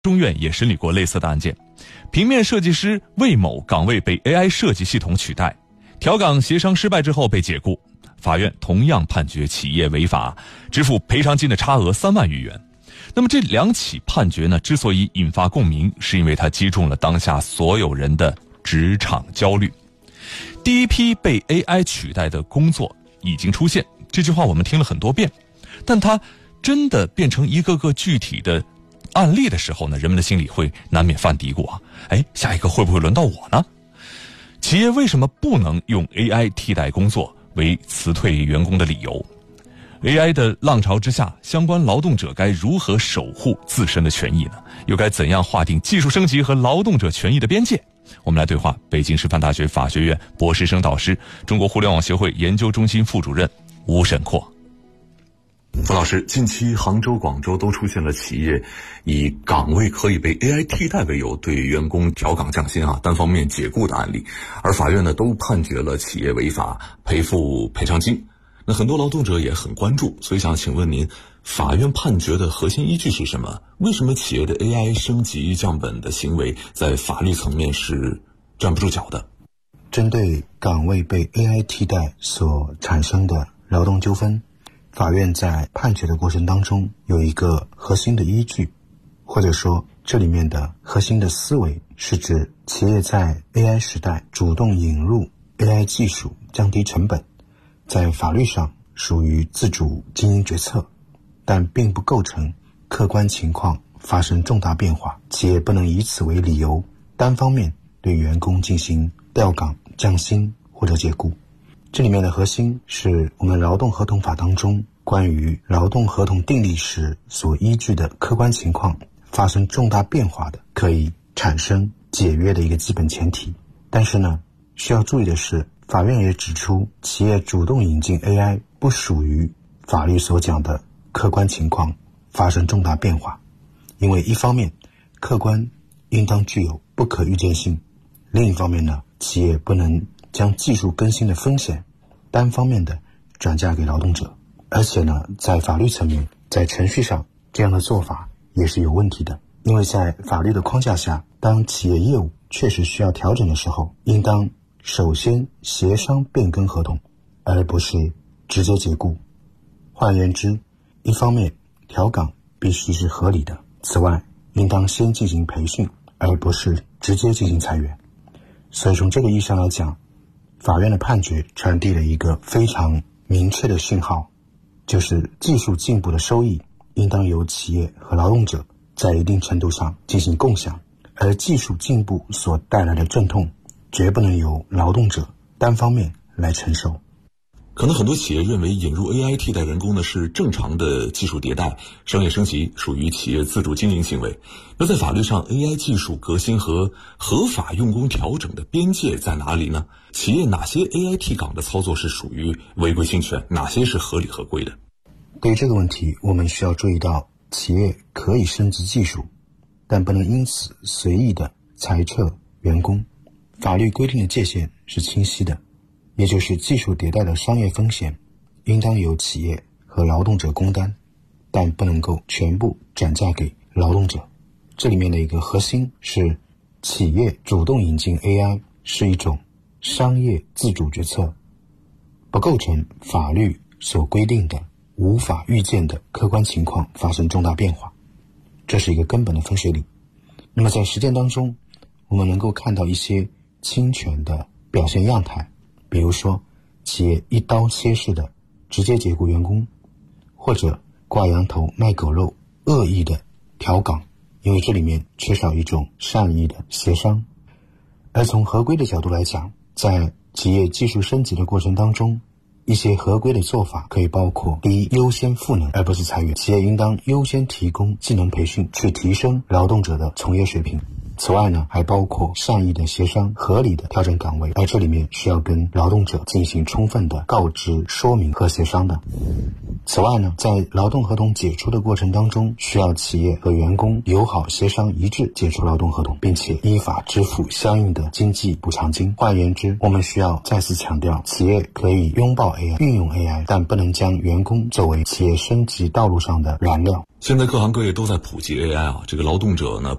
中院也审理过类似的案件，平面设计师魏某岗位被 AI 设计系统取代，调岗协商失败之后被解雇，法院同样判决企业违法，支付赔偿金的差额3万余元。那么这2起判决呢，之所以引发共鸣，是因为它击中了当下所有人的职场焦虑。第一批被 AI 取代的工作已经出现，这句话我们听了很多遍，但它真的变成一个个具体的案例的时候呢，人们的心里会难免犯嘀咕啊，下一个会不会轮到我呢？企业为什么不能用 AI 替代工作为辞退员工的理由？ AI 的浪潮之下，相关劳动者该如何守护自身的权益呢？又该怎样划定技术升级和劳动者权益的边界？我们来对话北京师范大学法学院博士生导师、中国互联网协会研究中心副主任吴沈阔。 傅老师，近期杭州、广州都出现了企业以岗位可以被 AI 替代为由，对员工调岗降薪单方面解雇的案例，而法院呢都判决了企业违法，赔付赔偿金。那很多劳动者也很关注，所以想请问您，法院判决的核心依据是什么？为什么企业的 AI 升级降本的行为在法律层面是站不住脚的？ 针对岗位被 AI 替代所产生的劳动纠纷，法院在判决的过程当中有一个核心的依据，或者说这里面的核心的思维是指企业在 AI 时代主动引入 AI 技术降低成本，在法律上属于自主经营决策，但并不构成客观情况发生重大变化，企业不能以此为理由单方面对员工进行调岗降薪或者解雇。这里面的核心是我们劳动合同法当中关于劳动合同订立时所依据的客观情况发生重大变化的，可以产生解约的一个基本前提。但是呢，需要注意的是，法院也指出，企业主动引进 AI 不属于法律所讲的客观情况发生重大变化，因为一方面客观应当具有不可预见性，另一方面呢，企业不能将技术更新的风险单方面的转嫁给劳动者，而且呢，在法律层面，在程序上，这样的做法也是有问题的。因为在法律的框架下，当企业业务确实需要调整的时候，应当首先协商变更合同，而不是直接解雇。换言之，一方面调岗必须是合理的，此外应当先进行培训，而不是直接进行裁员。所以从这个意义上来讲，法院的判决传递了一个非常明确的信号，就是技术进步的收益应当由企业和劳动者在一定程度上进行共享，而技术进步所带来的阵痛绝不能由劳动者单方面来承受。 可能很多企业认为引入 AI 替代人工呢是正常的技术迭代，商业升级属于企业自主经营行为。那在法律上 AI 技术革新和合法用工调整的边界在哪里呢？企业哪些 AI 替岗的操作是属于违规侵权，哪些是合理合规的？ 对于这个问题，我们需要注意到，企业可以升级技术，但不能因此随意的裁撤员工。法律规定的界限是清晰的，也就是技术迭代的商业风险应当由企业和劳动者共担，但不能够全部转嫁给劳动者。这里面的一个核心是，企业主动引进 AI 是一种商业自主决策，不构成法律所规定的无法预见的客观情况发生重大变化，这是一个根本的分水岭。那么在实践当中，我们能够看到一些侵权的表现样态，比如说企业一刀切式的直接解雇员工，或者挂羊头卖狗肉恶意的调岗，因为这里面缺少一种善意的协商。而从合规的角度来讲，在企业技术升级的过程当中，一些合规的做法可以包括：第一，优先赋能而不是裁员，企业应当优先提供技能培训，去提升劳动者的从业水平； 此外呢，还包括善意的协商、合理的调整岗位，而这里面是要跟劳动者进行充分的告知、说明和协商的。此外呢，在劳动合同解除的过程当中，需要企业和员工友好协商一致解除劳动合同，并且依法支付相应的经济补偿金。换言之，我们需要再次强调，企业可以拥抱 AI、运用 AI， 但不能将员工作为企业升级道路上的燃料。 现在各行各业都在普及 AI 啊，这个劳动者呢